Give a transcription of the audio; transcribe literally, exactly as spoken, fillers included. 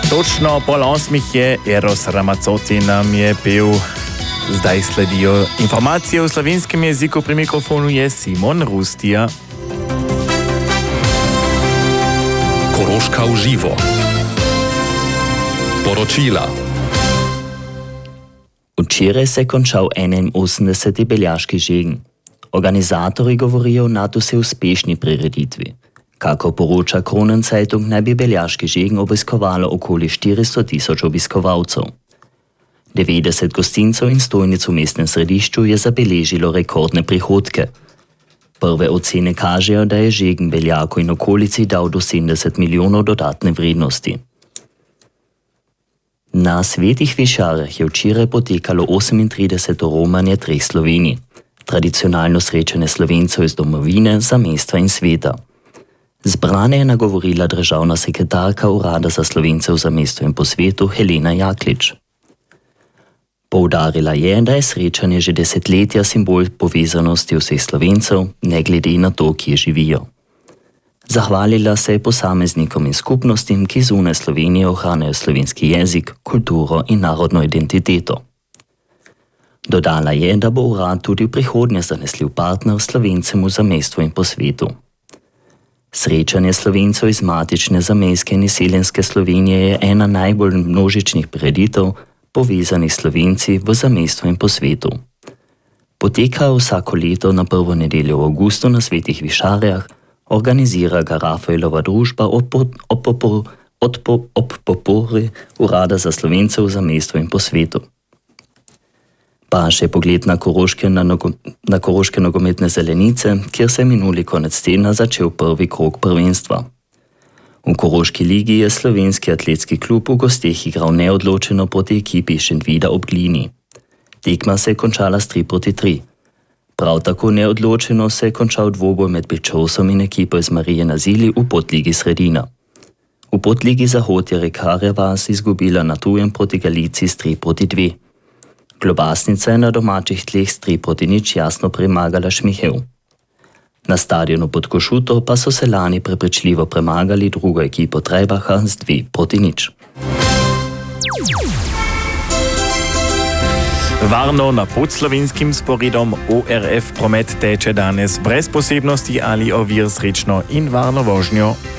Točno pol osmih je Eros Ramazzotti nam je pil. Zdaj sledijo informacije v slovenskem jeziku, pri mikrofonu je Simon Rustija. Koroška v živo. Poročila. Včeraj se je končal enainosemdeseti beljaški žegen. Organizatorji govorijo o nadvse uspešni prireditvi. Kako poroča Kronenzeitung, naj bi beljaški žegen obiskovalo okoli štiristo tisoč obiskovalcev. devetdeset gostincev in stojnic v mestnem središču je zabeležilo rekordne prihodke. Prve ocene kažejo, da je žegen Beljaku in okolici dal do sedemdeset milijonov dodatne vrednosti. Na Svetih Višarjah je včeraj potekalo osemintrideseto romanje treh Slovenij, tradicionalno srečanje Slovencev iz domovine, zamestva in sveta. Zbrane je nagovorila državna sekretarka Urada za Slovence v zamestju in po svetu Helena Jaklič. Poudarila je, da je srečanje že desetletja simbol povezanosti vseh Slovencev, ne glede na to, kje živijo. Zahvalila se je posameznikom in skupnostim, ki zunaj Slovenije ohranjajo slovenski jezik, kulturo in narodno identiteto. Dodala je, da bo urad tudi v prihodnje zanesljiv partner Slovencem v zamestju in po svetu. Srečanje Slovencev iz matične zamejske in izseljenske Slovenije je ena najbolj množičnih prireditev, povezanih Slovenci v zamestju in po svetu. Poteka vsako leto na prvo nedeljo v avgustu na Svetih Višarjah, organizira ga Rafaelova družba ob podpori Urada za Slovence v zamestju in po svetu. Pa še pogled na koroške, na, nogo, na koroške nogometne zelenice, kjer se je minuli konec tedna začel prvi krog prvenstva. V Koroški ligi je slovenski atletski klub v gosteh igral neodločeno proti ekipi Šentvida ob Glini. Tekma se je končala s tri proti tri. Prav tako neodločeno se je končal dvoboj med Bičovsom in ekipo iz Marije na Zili v podligi Sredina. V podligi Zahod je Rekarja vas izgubila na tujem proti Galici s tri proti dve. Globasnica je na domačih tleh s tri proti nič jasno premagala Šmihev. Na stadionu pod Košuto pa so se lani prepričljivo premagali drugo ekipo Trajbaha z dve proti nič. Varno na podslovenskim sporedom O R F promet teče danes brez posebnosti ali ovir srečno in varno vožnjo.